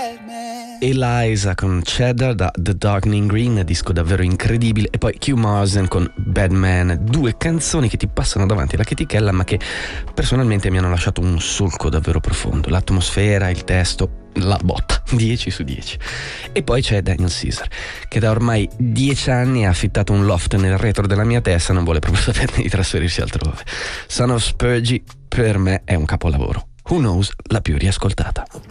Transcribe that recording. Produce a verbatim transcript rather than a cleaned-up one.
Eliza con Cheddar da The Darkening Green, disco davvero incredibile, e poi Q Marsden con Bad Man, due canzoni che ti passano davanti la chetichella ma che personalmente mi hanno lasciato un solco davvero profondo. L'atmosfera, il testo, la botta, dieci su dieci. E poi c'è Daniel Caesar, che da ormai dieci anni ha affittato un loft nel retro della mia testa, non vuole proprio saperne di trasferirsi altrove. Son of Spurgie per me è un capolavoro. Who Knows, la più riascoltata.